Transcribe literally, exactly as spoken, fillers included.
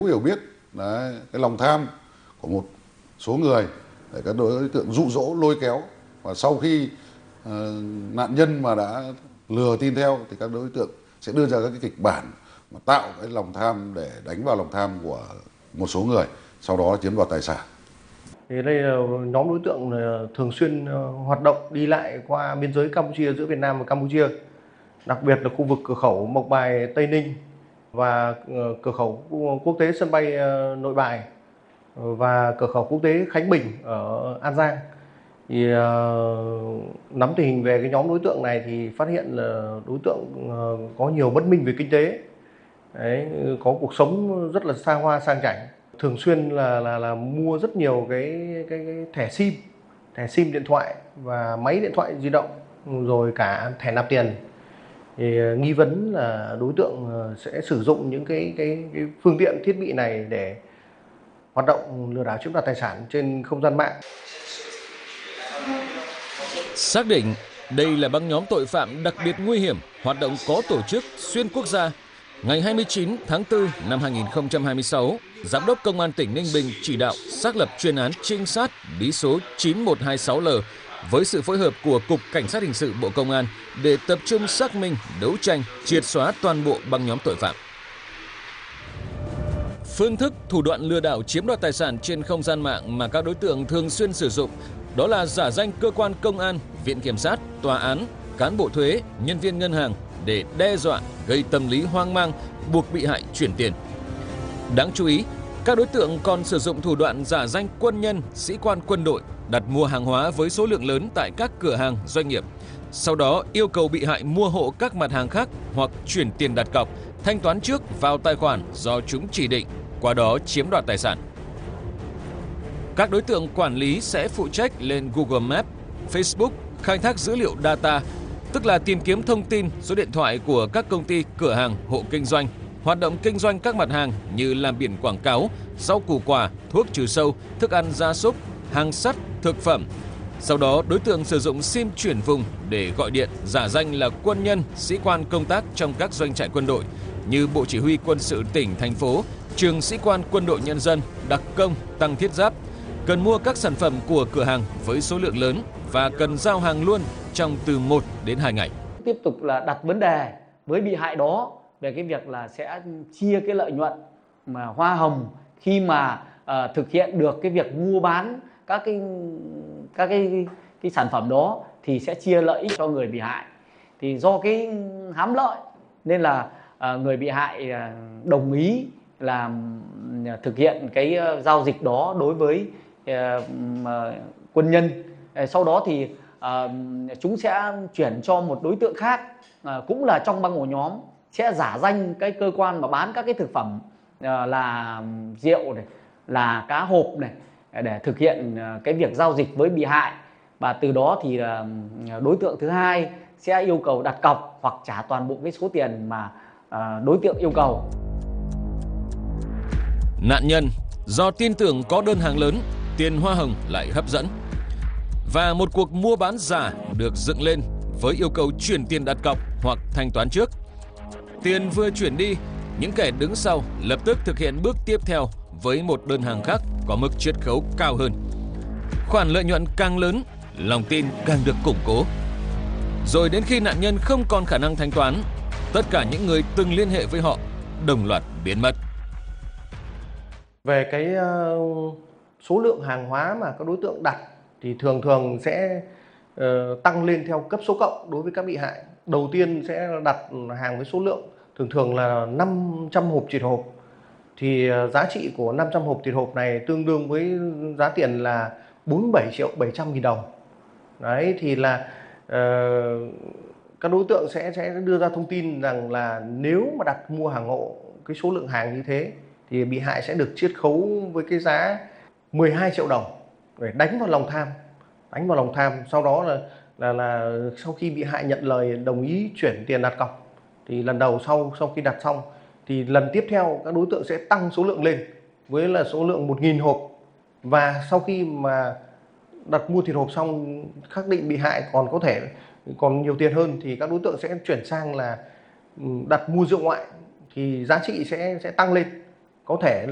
hiểu biết đấy, cái lòng tham của một số người để các đối tượng dụ dỗ lôi kéo, và sau khi uh, nạn nhân mà đã lừa tin theo thì các đối tượng sẽ đưa ra các cái kịch bản mà tạo cái lòng tham để đánh vào lòng tham của một số người, sau đó chiếm đoạt tài sản. Thì đây là nhóm đối tượng thường xuyên hoạt động đi lại qua biên giới Campuchia, giữa Việt Nam và Campuchia, đặc biệt là khu vực cửa khẩu Mộc Bài, Tây Ninh và cửa khẩu quốc tế sân bay Nội Bài và cửa khẩu quốc tế Khánh Bình ở An Giang. Thì uh, nắm tình hình về cái nhóm đối tượng này thì phát hiện là đối tượng uh, có nhiều bất minh về kinh tế. Đấy, có cuộc sống rất là xa hoa sang chảnh, thường xuyên là là là mua rất nhiều cái cái, cái thẻ sim, thẻ sim điện thoại và máy điện thoại di động, rồi cả thẻ nạp tiền. Thì nghi vấn là đối tượng sẽ sử dụng những cái cái, cái phương tiện thiết bị này để hoạt động lừa đảo chiếm đoạt tài sản trên không gian mạng. Xác định đây là băng nhóm tội phạm đặc biệt nguy hiểm, hoạt động có tổ chức xuyên quốc gia. Ngày hai mươi chín tháng tư năm hai nghìn không trăm hai mươi sáu, Giám đốc Công an tỉnh Ninh Bình chỉ đạo xác lập chuyên án trinh sát bí số chín một hai sáu L với sự phối hợp của Cục Cảnh sát Hình sự Bộ Công an để tập trung xác minh, đấu tranh, triệt xóa toàn bộ băng nhóm tội phạm. Phương thức, thủ đoạn lừa đảo chiếm đoạt tài sản trên không gian mạng mà các đối tượng thường xuyên sử dụng đó là giả danh cơ quan công an, viện kiểm sát, tòa án, cán bộ thuế, nhân viên ngân hàng để đe dọa, gây tâm lý hoang mang, buộc bị hại chuyển tiền. Đáng chú ý, các đối tượng còn sử dụng thủ đoạn giả danh quân nhân, sĩ quan quân đội, đặt mua hàng hóa với số lượng lớn tại các cửa hàng, doanh nghiệp. Sau đó yêu cầu bị hại mua hộ các mặt hàng khác hoặc chuyển tiền đặt cọc, thanh toán trước vào tài khoản do chúng chỉ định, qua đó chiếm đoạt tài sản. Các đối tượng quản lý sẽ phụ trách lên Google Maps, Facebook khai thác dữ liệu data, tức là tìm kiếm thông tin, số điện thoại của các công ty, cửa hàng, hộ kinh doanh, hoạt động kinh doanh các mặt hàng như làm biển quảng cáo, rau củ quả, thuốc trừ sâu, thức ăn gia súc, hàng sắt, thực phẩm. Sau đó đối tượng sử dụng sim chuyển vùng để gọi điện giả danh là quân nhân, sĩ quan công tác trong các doanh trại quân đội như Bộ Chỉ huy Quân sự tỉnh, thành phố, Trường Sĩ quan Quân đội Nhân dân, đặc công, tăng thiết giáp, cần mua các sản phẩm của cửa hàng với số lượng lớn và cần giao hàng luôn trong từ một đến hai ngày. Tiếp tục là đặt vấn đề với bị hại đó về cái việc là sẽ chia cái lợi nhuận mà hoa hồng khi mà uh, thực hiện được cái việc mua bán các cái các cái cái sản phẩm đó thì sẽ chia lợi ích cho người bị hại. Thì do cái hám lợi nên là uh, người bị hại uh, đồng ý là uh, thực hiện cái uh, giao dịch đó đối với uh, uh, quân nhân. Uh, sau đó thì uh, chúng sẽ chuyển cho một đối tượng khác uh, cũng là trong băng ổ nhóm, sẽ giả danh cái cơ quan mà bán các cái thực phẩm uh, là rượu này, là cá hộp này để thực hiện uh, cái việc giao dịch với bị hại. Và từ đó thì uh, đối tượng thứ hai sẽ yêu cầu đặt cọc hoặc trả toàn bộ cái số tiền mà uh, đối tượng yêu cầu. Nạn nhân do tin tưởng có đơn hàng lớn, tiền hoa hồng lại hấp dẫn. Và một cuộc mua bán giả được dựng lên với yêu cầu chuyển tiền đặt cọc hoặc thanh toán trước. Tiền vừa chuyển đi, những kẻ đứng sau lập tức thực hiện bước tiếp theo với một đơn hàng khác có mức chiết khấu cao hơn. Khoản lợi nhuận càng lớn, lòng tin càng được củng cố. Rồi đến khi nạn nhân không còn khả năng thanh toán, tất cả những người từng liên hệ với họ đồng loạt biến mất. Về cái uh, số lượng hàng hóa mà các đối tượng đặt thì thường thường sẽ uh, tăng lên theo cấp số cộng đối với các bị hại. Đầu tiên sẽ đặt hàng với số lượng thường thường là năm trăm hộp thịt hộp. Thì uh, giá trị của năm trăm hộp thịt hộp này tương đương với giá tiền là bốn mươi bảy triệu bảy trăm nghìn đồng. Đấy thì là uh, các đối tượng sẽ sẽ đưa ra thông tin rằng là nếu mà đặt mua hàng hộ cái số lượng hàng như thế thì bị hại sẽ được chiết khấu với cái giá mười hai triệu đồng để đánh vào lòng tham, đánh vào lòng tham. Sau đó là là là sau khi bị hại nhận lời đồng ý chuyển tiền đặt cọc thì lần đầu sau sau khi đặt xong thì lần tiếp theo các đối tượng sẽ tăng số lượng lên với là số lượng một nghìn hộp. Và sau khi mà đặt mua thịt hộp xong, xác định bị hại còn có thể còn nhiều tiền hơn thì các đối tượng sẽ chuyển sang là đặt mua rượu ngoại thì giá trị sẽ sẽ tăng lên, có thể